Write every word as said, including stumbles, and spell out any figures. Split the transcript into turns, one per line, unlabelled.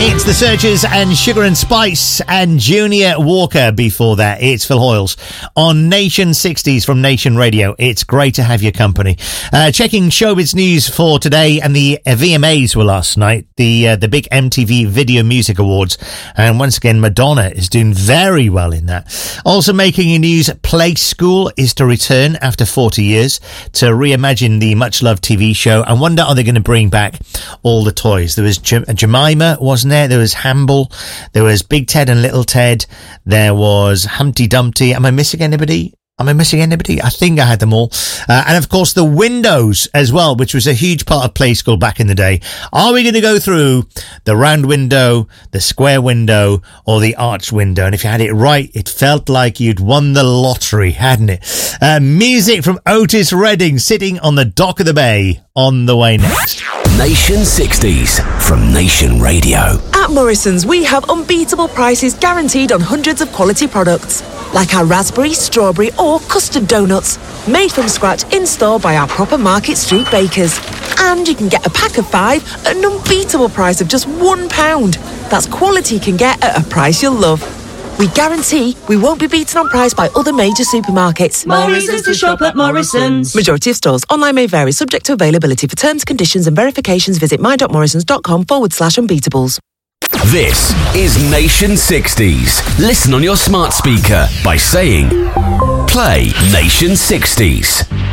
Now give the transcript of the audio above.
It's The Searchers and Sugar and Spice and Junior Walker before that. It's Phil Hoyles on Nation sixties from Nation Radio. It's great to have your company. Uh, checking showbiz news for today, and the V M As were last night, the uh, the big M T V Video Music Awards. And once again, Madonna is doing very well in that. Also making news, Play School is to return after forty years to reimagine the much-loved T V show. I wonder, are they going to bring back all the toys? There was J- Jemima, wasn't there? There was Hamble. There was Big Ted and Little Ted. There was Humpty Dumpty. Am I missing anybody? Am I missing anybody? I think I had them all. Uh, and of course the windows as well, which was a huge part of Play School back in the day. Are we going to go through the round window, the square window, or the arch window? And if you had it right, it felt like you'd won the lottery, hadn't it? Uh, music from Otis Redding, Sitting on the Dock of the Bay, on the way next.
Nation sixties from Nation Radio.
At Morrison's, we have unbeatable prices guaranteed on hundreds of quality products, like our raspberry, strawberry or custard donuts, made from scratch in-store by our proper Market Street bakers. And you can get a pack of five at an unbeatable price of just one pound. That's quality you can get at a price you'll love. We guarantee we won't be beaten on price by other major supermarkets.
Morrison's to shop at Morrison's.
Majority of stores. Online may vary, subject to availability. For terms, conditions and verifications, visit my.morrisons.com forward slash unbeatables.
This is Nation sixties. Listen on your smart speaker by saying, play Nation sixties.